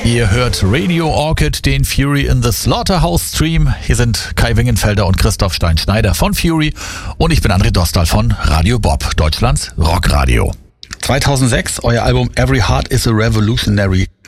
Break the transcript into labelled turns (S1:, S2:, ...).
S1: Ihr hört Radio Orchid, den Fury in the Slaughterhouse Stream. Hier sind Kai Wingenfelder und Christoph Stein-Schneider von Fury und ich bin André Dostal von Radio Bob, Deutschlands Rockradio. 2006, euer Album Every Heart is a Revolutionary